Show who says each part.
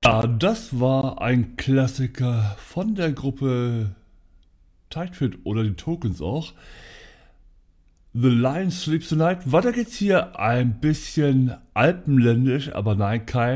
Speaker 1: Ja, das war ein Klassiker von der Gruppe Tightfit oder die Tokens auch. The Lion Sleeps Tonight. Weiter geht's hier ein bisschen alpenländisch, aber nein, kein